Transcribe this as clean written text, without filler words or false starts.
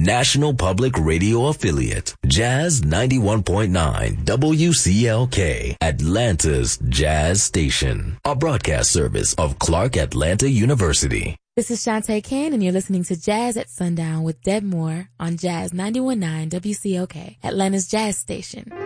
National Public Radio affiliate, Jazz 91.9 WCLK, Atlanta's Jazz Station, a broadcast service of Clark Atlanta University. This is Shantae Ken, and you're listening to Jazz at Sundown with Deb Moore on Jazz 91.9 WCLK, Atlanta's Jazz Station.